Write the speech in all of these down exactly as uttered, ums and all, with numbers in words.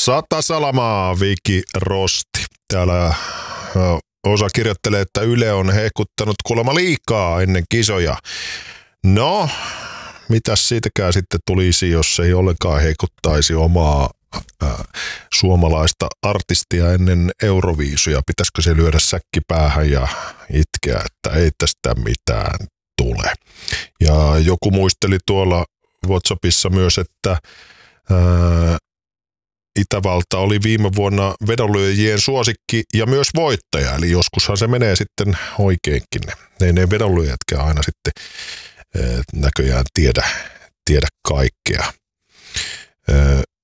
Sata salamaa, Viki Rosti. Täällä osa kirjoittelee, että Yle on hehkuttanut kuulemma liikaa ennen kisoja. No, mitäs siitäkään sitten tulisi, jos ei ollenkaan heikuttaisi omaa ää, suomalaista artistia ennen Euroviisuja? Pitäisikö se lyödä säkki päähän ja itkeä, että ei tästä mitään tule? Ja joku muisteli tuolla WhatsAppissa myös, että ää, Itävalta oli viime vuonna vedonlyöjien suosikki ja myös voittaja, eli joskushan se menee sitten oikeinkin. Ne, ne vedonlyöjätkään aina sitten e, näköjään tiedä, tiedä kaikkea. E,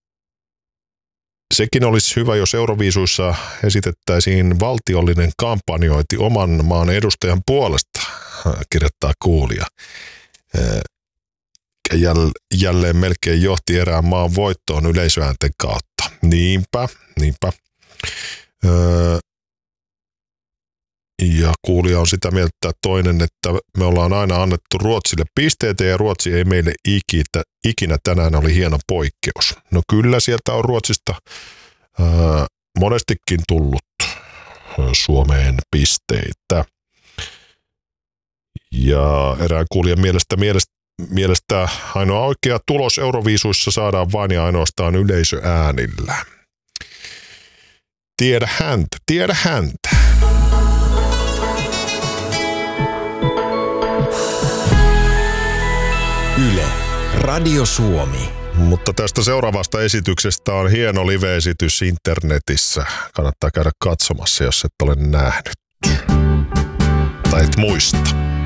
sekin olisi hyvä, jos Euroviisuissa esitettäisiin valtiollinen kampanjointi oman maan edustajan puolesta, kirjoittaa kuulija. E, jälleen melkein johti erään maan voittoon yleisöäänten kautta. Niinpä, niinpä. Öö, ja kuulija on sitä mieltä, että toinen, että me ollaan aina annettu Ruotsille pisteitä ja Ruotsi ei meille ikinä, ikinä tänään oli hieno poikkeus. No kyllä sieltä on Ruotsista öö, monestikin tullut Suomeen pisteitä. Ja erään kuulijan mielestä mielestä Mielestä ainoa oikea tulos Euroviisuissa saadaan vain ja ainoastaan yleisöäänillä. Tiedä häntä, tiedä häntä. Yle, Radio Suomi. Mutta tästä seuraavasta esityksestä on hieno live-esitys internetissä. Kannattaa käydä katsomassa, jos et ole nähnyt. Tai et muista.